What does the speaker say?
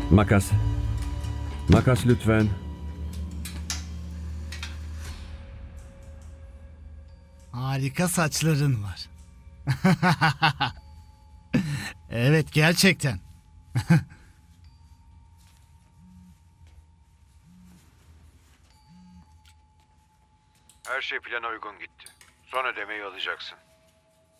Makas. Makas lütfen. Harika saçların var. Evet, gerçekten. Her şey plana uygun gitti. Son ödemeyi alacaksın.